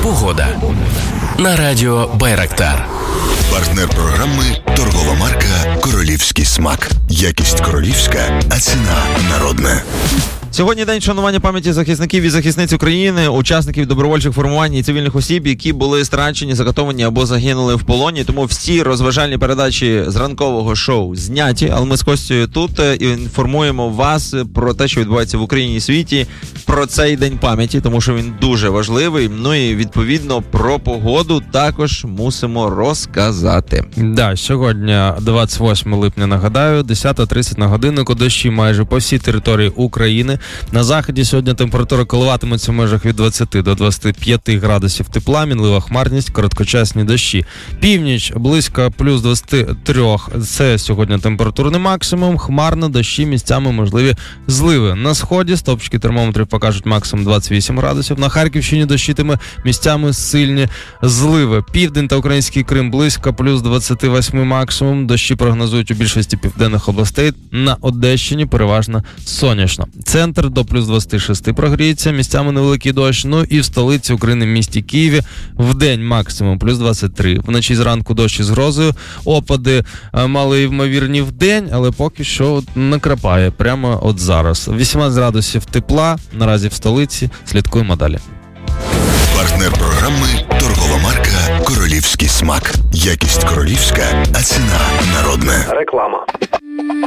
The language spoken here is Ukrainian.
Погода на радіо Байрактар. Партнер програми – торгова марка «Королівський смак». Якість королівська, а ціна народна. Сьогодні день шанування пам'яті захисників і захисниць України, учасників добровольчих формувань і цивільних осіб, які були страчені, закатовані або загинули в полоні. Тому всі розважальні передачі з ранкового шоу зняті, але ми з Костею тут і інформуємо вас про те, що відбувається в Україні і світі, про цей день пам'яті, тому що він дуже важливий. Ну і відповідно про погоду також мусимо розказати. Да, сьогодні 28 липня, нагадаю, 10:30 на годиннику, дощі майже по всій території України. На заході сьогодні температура коливатиметься в межах від 20 до 25 градусів тепла, мінлива хмарність, короткочасні дощі. Північ близько плюс 23, це сьогодні температурний максимум, хмарно, дощі, місцями можливі зливи. На сході стопчики термометрів покажуть максимум 28 градусів, на Харківщині дощитиме, місцями сильні зливи. Південь та Український Крим близько плюс 28 максимум, дощі прогнозують у більшості південних областей, на Одещині переважно сонячно. Центр до плюс 26 прогріється, місцями невеликий дощ, ну і в столиці України, в місті Києві, вдень максимум плюс 23. Вночі зранку дощ із грозою, опади малоймовірні вдень, але поки що накрапає прямо от зараз. 18 градусів тепла, наразі в столиці, слідкуємо далі. Партнер програми – торгова марка «Королівський смак». Якість королівська, а ціна народна. Реклама.